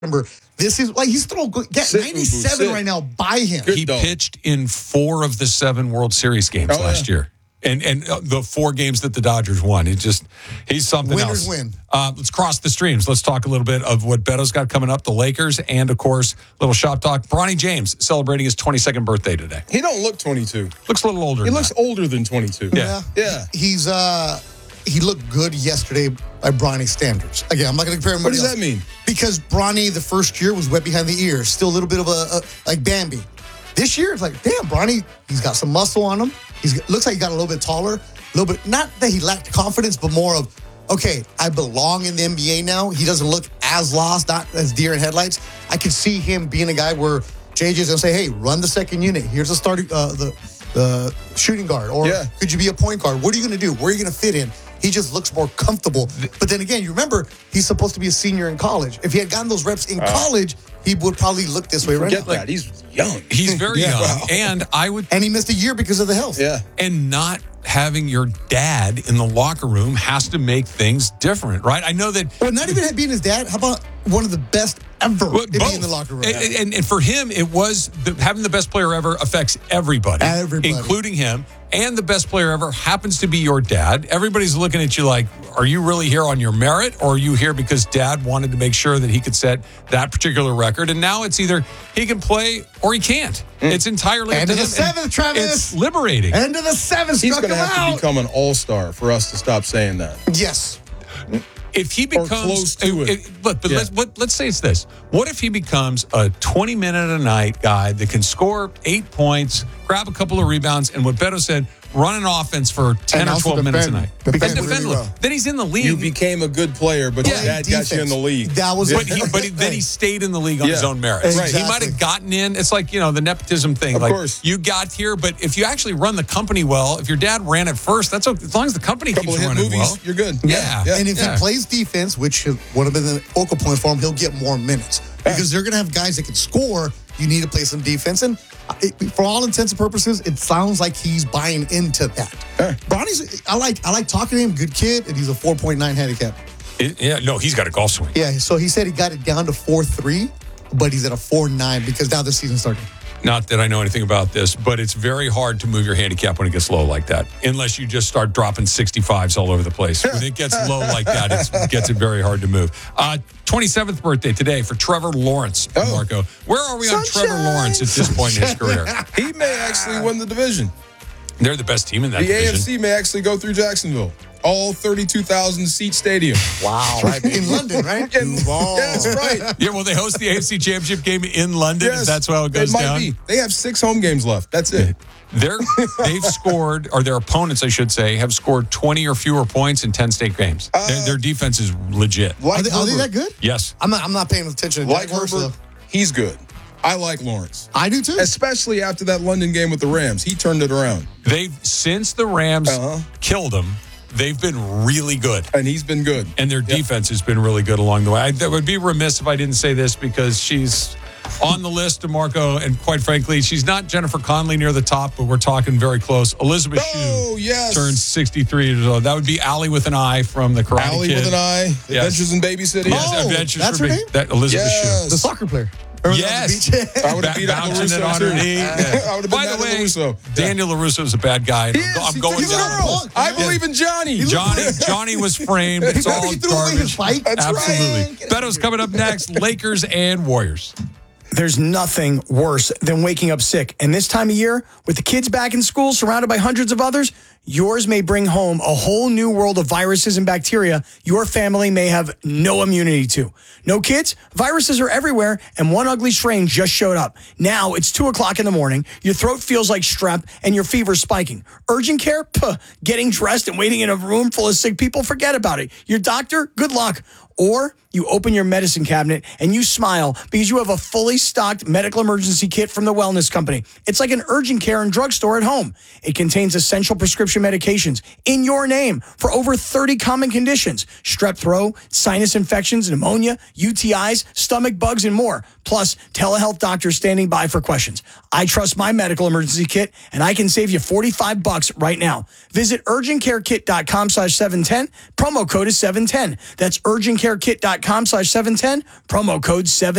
Remember, this is like he's throwing good. Get 97 right now by him. He pitched in 4 of the 7 World Series games last year. And the 4 games that the Dodgers won. He's something Winners else. win. Let's cross the streams. Let's talk a little bit of what Beto's got coming up, the Lakers, and, of course, little shop talk. Bronny James celebrating his 22nd birthday today. He don't look 22. Looks a little older. He looks older than 22. Yeah. He looked good yesterday by Bronny standards. Again, I'm not going to compare him. What does that mean? Because Bronny, the first year, was wet behind the ears. Still a little bit of a like Bambi. This year, it's like, damn, Bronny, he's got some muscle on him. Looks like he got a little bit taller. A little bit, not that he lacked confidence, but more of, okay, I belong in the NBA now. He doesn't look as lost, not as deer in headlights. I could see him being a guy where JJ's going to say, hey, run the second unit. Here's the starting, the shooting guard. Or could you be a point guard? What are you going to do? Where are you going to fit in? He just looks more comfortable. But then again, you remember, he's supposed to be a senior in college. If he had gotten those reps in college, he would probably look this way right now. Forget that. He's young. He's very young. Wow. And he missed a year because of the health. Yeah. And not having your dad in the locker room has to make things different, right? I know that. Well, not even being his dad. How about one of the best ever to be in the locker room? And for him, it was having the best player ever affects everybody, including him. And the best player ever happens to be your dad. Everybody's looking at you like, are you really here on your merit, or are you here because dad wanted to make sure that he could set that particular record? And now it's either he can play or he can't. It's entirely End of the 7th, Travis. It's liberating. End of the 7th. He's going to have to become an all-star for us to stop saying that. Yes. If he becomes close to it. Let's say it's this. What if he becomes a 20-minute-a-night guy that can score 8 points, grab a couple of rebounds, and what Beto said, run an offense for 10 or 12 minutes a night. Defend really well. Then he's in the league. You became a good player, but dad got you in the league. That was But then he stayed in the league on his own merits. Exactly. He might have gotten in. It's like, the nepotism thing. Of course. You got here, but if you actually run the company well, if your dad ran it first, that's okay. As long as the company keeps running well. You're good. Yeah. And if he plays defense, which would have been the focal point for him, he'll get more minutes. Because they're going to have guys that can score. You need to play some defense. And for all intents and purposes, it sounds like he's buying into that. Bronny's, I like talking to him, good kid, and he's a 4.9 handicap. He's got a golf swing. Yeah, so he said he got it down to 4.3, but he's at a 4.9 because now the season's starting. Not that I know anything about this, but it's very hard to move your handicap when it gets low like that, unless you just start dropping 65s all over the place. When it gets low like that, it gets it very hard to move. 27th birthday today for Trevor Lawrence, Marco. Where are we on Trevor Lawrence at this point in his career? He may actually win the division. They're the best team in that division. The AFC may actually go through Jacksonville. All 32,000-seat stadium. Wow. Right. In London, right? Yes, right. Yeah, well, they host the AFC Championship game in London. Yes, that's how it goes down. Be. They have 6 home games left. That's it. They've scored, or their opponents, I should say, have scored 20 or fewer points in 10 state games. Their defense is legit. Are they that good? Yes. I'm not paying attention to Herbert, he's good. I like Lawrence. I do too. Especially after that London game with the Rams. He turned it around. Since the Rams killed him, they've been really good. And he's been good. And their defense has been really good along the way. I would be remiss if I didn't say this because she's on the list, DeMarco, and quite frankly, she's not Jennifer Connelly near the top, but we're talking very close. Elizabeth Shue turns 63 years old. That would be Allie with an I from the Karate Kid. Allie with an I. Adventures in Babysitting. Yes, Adventures that's her name? That Elizabeth Shue. The soccer player. Yes. I would have beat up LaRusso on her knee. By the way, Daniel LaRusso is a bad guy. I'm going down. I believe in Johnny. Johnny was framed. It's all garbage. That's absolutely. Beto's coming up next. Lakers and Warriors. There's nothing worse than waking up sick. And this time of year, with the kids back in school, surrounded by hundreds of others, yours may bring home a whole new world of viruses and bacteria your family may have no immunity to. No kids? Viruses are everywhere, and one ugly strain just showed up. Now it's 2 o'clock in the morning, your throat feels like strep, and your fever's spiking. Urgent care? Puh. Getting dressed and waiting in a room full of sick people? Forget about it. Your doctor? Good luck. Or you open your medicine cabinet and you smile because you have a fully stocked medical emergency kit from the Wellness Company. It's like an urgent care and drugstore at home. It contains essential prescription medications in your name for over 30 common conditions: strep throat, sinus infections, pneumonia, UTIs, stomach bugs, and more. Plus, telehealth doctors standing by for questions. I trust my medical emergency kit, and I can save you $45 right now. Visit urgentcarekit.com/710. Promo code is 710. That's urgentcarekit.com/710. Promo code 710.